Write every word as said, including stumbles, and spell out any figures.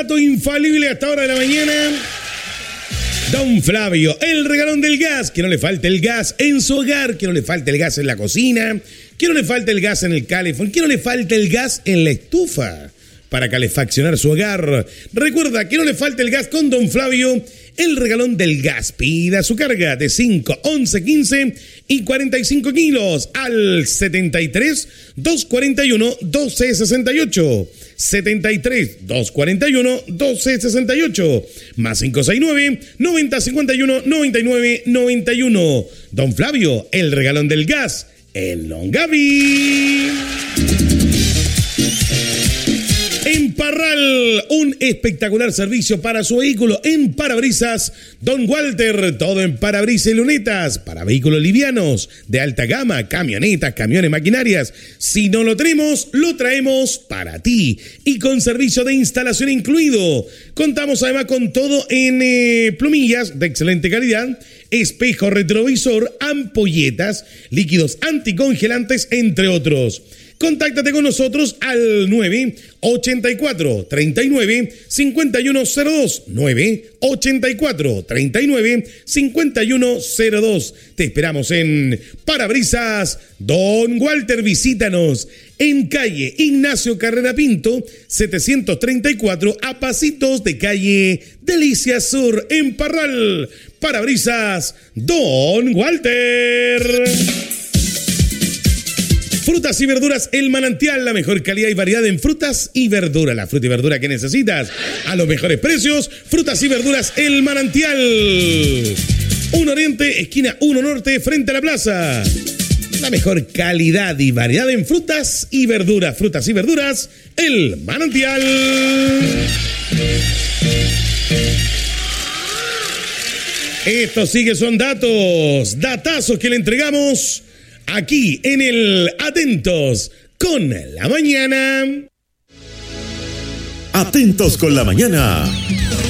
dato infalible hasta ahora de la mañana. Don Flavio, el regalón del gas. Que no le falte el gas en su hogar, que no le falte el gas en la cocina, que no le falte el gas en el calefón, que no le falte el gas en la estufa para calefaccionar su hogar. Recuerda que no le falte el gas con Don Flavio, el regalón del gas. Pida su carga de cinco, once, quince y cuarenta y cinco kilos al setenta y tres, doscientos cuarenta y uno, doce sesenta y ocho. setenta y tres, doscientos cuarenta y uno, doce sesenta y ocho. Más cinco seis nueve, noventa, cincuenta y uno, noventa y nueve, noventa y uno. Don Flavio, el regalón del gas en Longaví. En Parral, un espectacular servicio para su vehículo en parabrisas. Don Walter, todo en parabrisas y lunetas, para vehículos livianos, de alta gama, camionetas, camiones, maquinarias. Si no lo tenemos, lo traemos para ti. Y con servicio de instalación incluido. Contamos además con todo en eh, plumillas de excelente calidad, espejo retrovisor, ampolletas, líquidos anticongelantes, entre otros. Contáctate con nosotros al nueve ochenta y cuatro, treinta y nueve, cincuenta y uno cero dos. nueve ochenta y cuatro, treinta y nueve, cincuenta y uno cero dos. Te esperamos en Parabrisas Don Walter. Visítanos en calle Ignacio Carrera Pinto, setecientos treinta y cuatro, a pasitos de calle Delicia Sur, en Parral. Parabrisas Don Walter. Frutas y verduras El Manantial, la mejor calidad y variedad en frutas y verduras. La fruta y verdura que necesitas a los mejores precios. Frutas y verduras El Manantial. uno Oriente, esquina uno Norte, frente a la plaza. La mejor calidad y variedad en frutas y verduras. Frutas y verduras El Manantial. Estos sí que son datos, datazos que le entregamos aquí en el Atentos con la Mañana. Atentos con la Mañana.